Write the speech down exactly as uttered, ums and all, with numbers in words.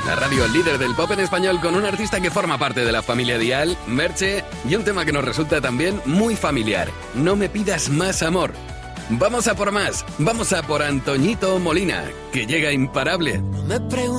La radio líder del pop en español con un artista que forma parte de la familia Dial, Merche, y un tema que nos resulta también muy familiar. No me pidas más amor. Vamos a por más. Vamos a por Antoñito Molina, que llega imparable. No me preguntes